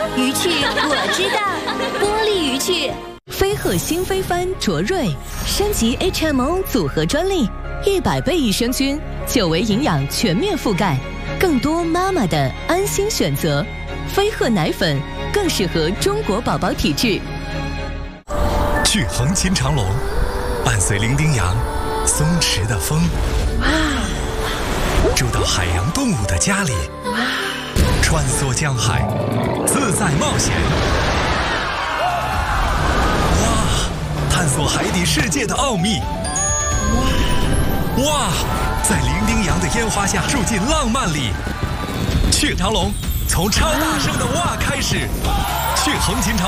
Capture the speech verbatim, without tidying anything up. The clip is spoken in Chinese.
鱼趣我知道，玻璃鱼趣。 飞鹤新飞帆卓瑞升级 H M O 组合专利，一百倍益生菌，久维营养全面覆盖，更多妈妈的安心选择。飞鹤奶粉更适合中国宝宝体质。 去横琴长龙，伴随伶仃洋松弛的风，住到海洋动物的家里，穿梭江海，自在冒险。哇，探索海底世界的奥秘。哇，在伶仃洋的烟花下住进浪漫里。去长龙，从超大声的哇开始，去横琴长